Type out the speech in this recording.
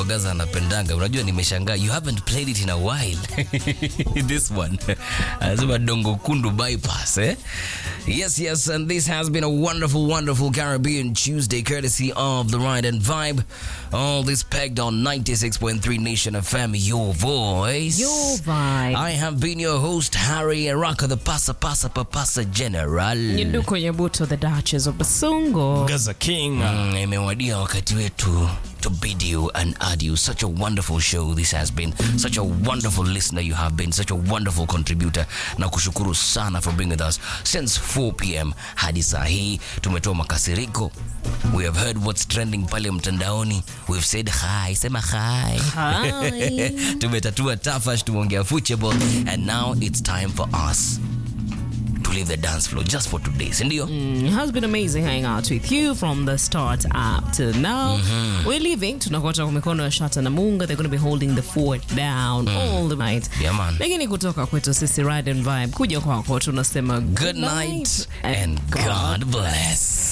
Gaza anapendanga. Unajua nimeshangaa, you haven't played it in a while. This one. Azuma Dongo Kundu bypass, eh? Yes, and this has been a wonderful Caribbean Tuesday courtesy of The Ride and Vibe. All this pegged on 96.3 Nation FM, your voice. Your vibe. I have been your host, Harry Araka, the Pasa General. Nduko Nyabuto, the Duchess of Basungo. Gaza King. Imewadia wakati wetu to bid you and add you. Such a wonderful show this has been. Such a wonderful listener you have been. Such a wonderful contributor. Na kushukuru sana for being with us since 4 p.m. hadi saa hii. Tumetoa makasiriko. We have heard what's trending pale mtandaoni. We've said hi. Sema hi. Hi. Tumetatua tafash, tumeongea football, and now it's time for us to leave the dance floor just for today. Sindio? It has been amazing hanging out with you from the start up to now. We're leaving. Tunakwata kwa mikono ya Shata na Munga. They're going to be holding the fort down all the night. Yeah, man. Lakini kutoka kwetu sisi Ride and Vibe, kuja kwako tunasema Good night and God bless.